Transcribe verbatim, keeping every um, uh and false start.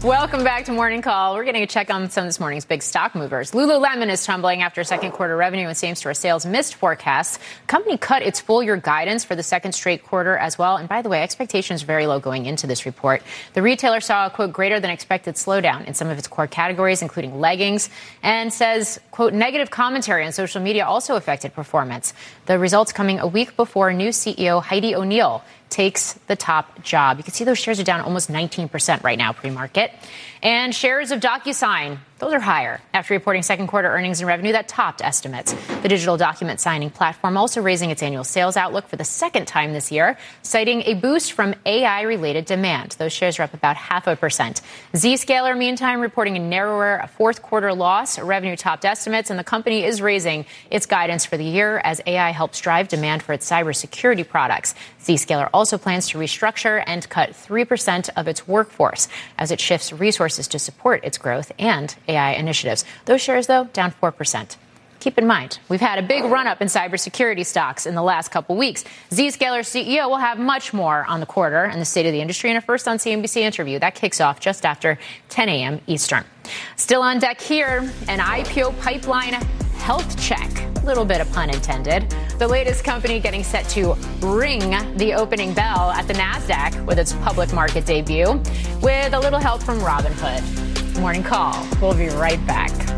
Welcome back to Morning Call. We're getting a check on some of this morning's big stock movers. Lululemon is tumbling after second quarter revenue and same-store sales missed forecasts. The company cut its full-year guidance for the second straight quarter as well. And by the way, expectations are very low going into this report. The retailer saw a, quote, greater than expected slowdown in some of its core categories, including leggings, and says, quote, negative commentary on social media also affected performance. The results coming a week before new C E O Heidi O'Neill takes the top job. You can see those shares are down almost nineteen percent right now, pre-market. And shares of DocuSign, those are higher after reporting second quarter earnings and revenue that topped estimates. The digital document signing platform also raising its annual sales outlook for the second time this year, citing a boost from A I-related demand. Those shares are up about half a percent. Zscaler, meantime, reporting a narrower fourth quarter loss. Revenue topped estimates, and the company is raising its guidance for the year as A I helps drive demand for its cybersecurity products. Zscaler also plans to restructure and cut three percent of its workforce as it shifts resources to support its growth and A I initiatives. Those shares, though, down four percent. Keep in mind, we've had a big run-up in cybersecurity stocks in the last couple weeks. Zscaler's C E O will have much more on the quarter and the state of the industry in a first on C N B C interview. That kicks off just after ten a.m. Eastern. Still on deck here, an I P O pipeline health check. A little bit of pun intended. The latest company getting set to ring the opening bell at the NASDAQ with its public market debut with a little help from Robinhood. Morning Call. We'll be right back.